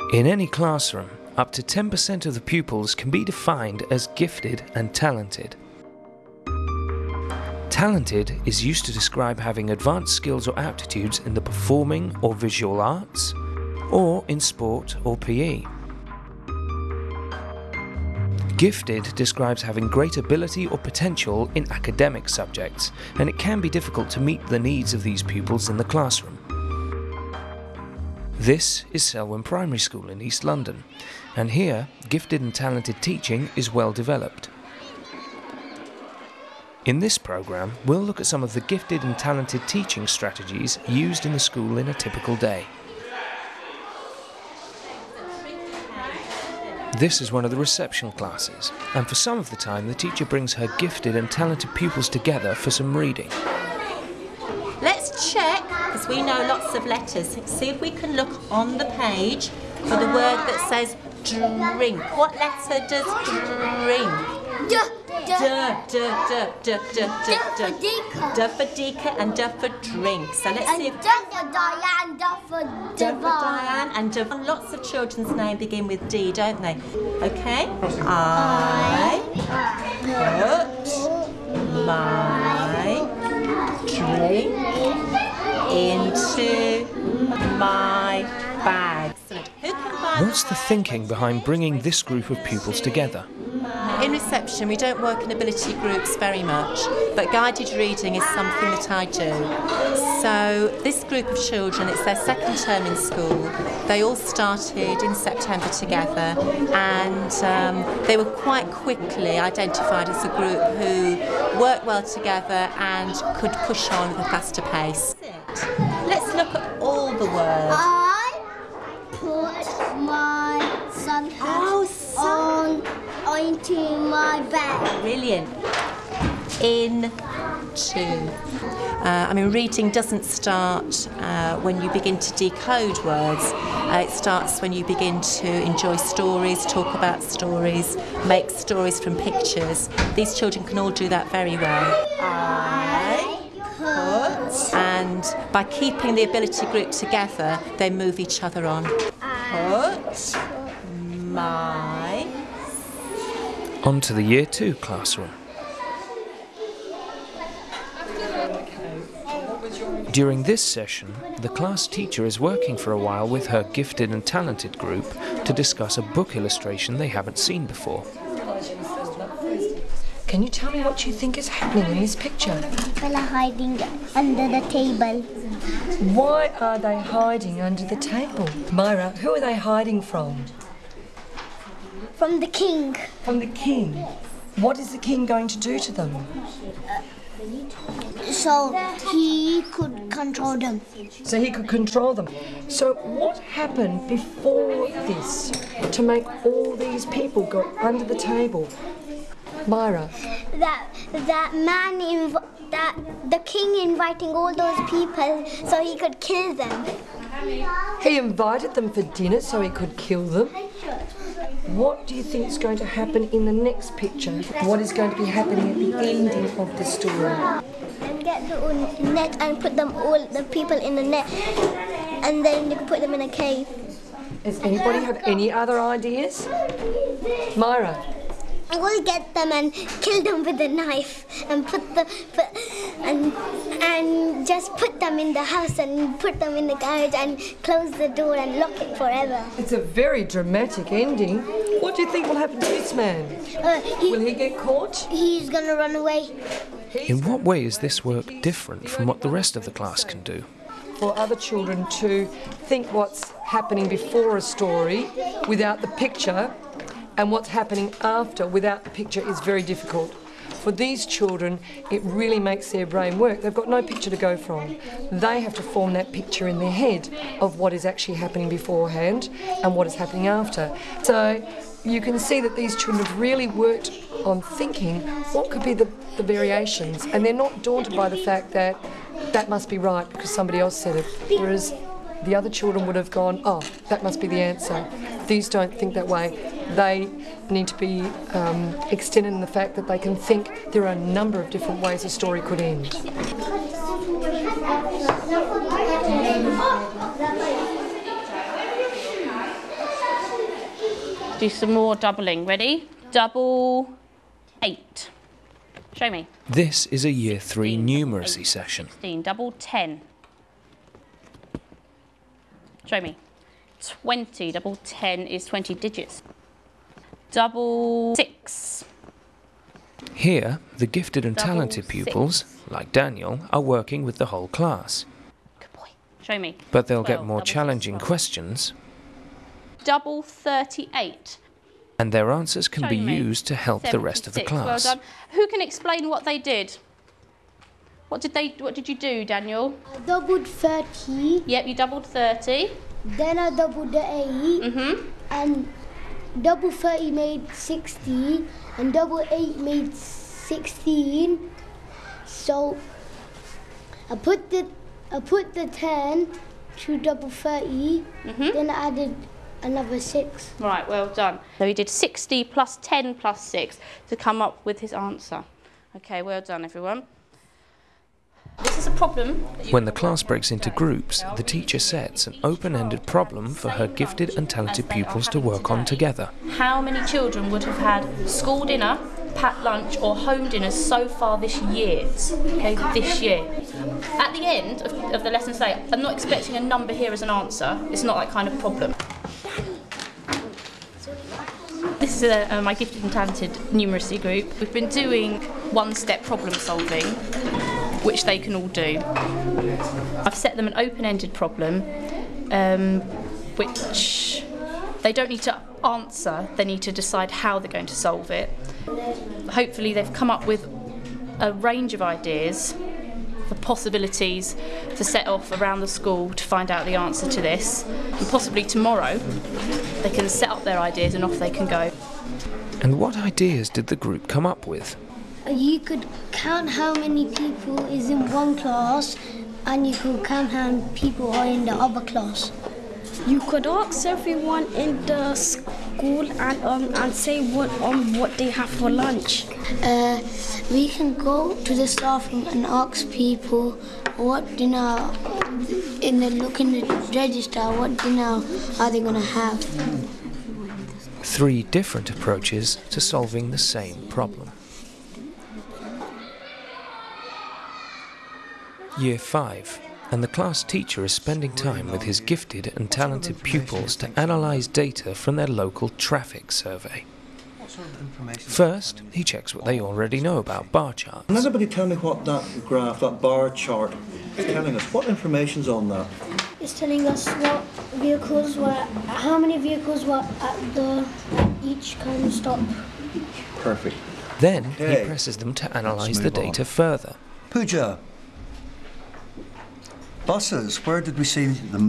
In any classroom, up to 10% of the pupils can be defined as gifted and talented. Talented is used to describe having advanced skills or aptitudes in the performing or visual arts, or in sport or PE. Gifted describes having great ability or potential in academic subjects, and it can be difficult to meet the needs of these pupils in the classroom. This is Selwyn Primary School in East London, and here gifted and talented teaching is well developed. In this programme, we'll look at some of the gifted and talented teaching strategies used in the school in a typical day. This is one of the reception classes, and for some of the time the teacher brings her gifted and talented pupils together for some reading. Let's check, because we know lots of letters. See if we can look on the page for the word that says drink. What letter does drink? D. D for Dika and D for drink. So let's see if D for Diane, D for Diane, and D. Lots of children's names begin with D, don't they? Okay. I put my drink into my bag. Who can find What's the thinking behind bringing this group of pupils together? In reception, we don't work in ability groups very much, but guided reading is something that I do. So this group of children, it's their second term in school. They all started in September together, and they were quite quickly identified as a group who worked well together and could push on with a faster pace. Let's look at all the words. I put my sun hat into my bag. Brilliant. Reading doesn't start when you begin to decode words. It starts when you begin to enjoy stories, talk about stories, make stories from pictures. These children can all do that very well. And by keeping the ability group together, they move each other on. Put my... On to the Year 2 classroom. During this session, the class teacher is working for a while with her gifted and talented group to discuss a book illustration they haven't seen before. Can you tell me what you think is happening in this picture? People are hiding under the table. Why are they hiding under the table? Myra, who are they hiding from? From the king. From the king. What is the king going to do to them? So he could control them. So he could control them. So what happened before this to make all these people go under the table? Myra. That the king inviting all those people so he could kill them. He invited them for dinner so he could kill them. What do you think is going to happen in the next picture? What is going to be happening at the ending of the story? And get the net and put them all the people in the net, and then you put them in a cave. Does anybody have any other ideas? Myra. We'll get them and kill them with a knife and just put them in the house and put them in the garage and close the door and lock it forever. It's a very dramatic ending. What do you think will happen to this man? Will he get caught? He's going to run away. In what way is this work different from what the rest of the class can do? For other children to think what's happening before a story without the picture and what's happening after without the picture is very difficult. For these children, it really makes their brain work. They've got no picture to go from. They have to form that picture in their head of what is actually happening beforehand and what is happening after. So you can see that these children have really worked on thinking what could be the variations, and they're not daunted by the fact that that must be right because somebody else said it. Whereas the other children would have gone, oh, that must be the answer. These don't think that way. They need to be extended in the fact that they can think there are a number of different ways a story could end. Do some more doubling. Ready? Double 8. Show me. This is a Year 3 16, numeracy 8, session. 16. Double 10. Show me. 20. Double 10 is 20 digits. Double 6. Here, the gifted and Double talented 6. pupils, like Daniel, are working with the whole class. Good boy. Show me. But they'll get 12, more double 6, challenging 12. questions, Double 38. and their answers can Show be me. used to help the rest of the 76. class. Well done. Who can explain what they did? What did you do, Daniel? I doubled 30, Yep, you doubled 30. then I doubled the 8, Mhm. and double 30 made 60, and double 8 made 16. So I put the 10 to double 30, then I added another 6. Right, well done. So he did 60 plus 10 plus 6 to come up with his answer. Okay, well done, everyone. This is a problem. When the class breaks into groups, the teacher sets an open-ended problem for her gifted and talented pupils to work on together. How many children would have had school dinner, packed lunch or home dinners so far this year? Okay, this year. At the end of the lesson today, I'm not expecting a number here as an answer. It's not that kind of problem. This is my gifted and talented numeracy group. We've been doing one-step problem solving, which they can all do. I've set them an open-ended problem, which they don't need to answer, they need to decide how they're going to solve it. Hopefully they've come up with a range of ideas for possibilities to set off around the school to find out the answer to this. And possibly tomorrow they can set up their ideas and off they can go. And what ideas did the group come up with? You could count how many people is in one class, and you could count how many people are in the other class. You could ask everyone in the school and say what they have for lunch. We can go to the staff room and ask people what dinner, look in the register, what dinner are they going to have. 3 different approaches to solving the same problem. Year 5, and the class teacher is spending time with his gifted and talented pupils to analyse data from their local traffic survey. First, he checks what they already know about bar charts. Can anybody tell me what that graph, that bar chart is telling us? What information's on that? It's telling us what vehicles were, how many vehicles were at each kind of stop. Perfect. Then Okay. he presses them to analyse the move on. data further. Pooja, buses, where did we see the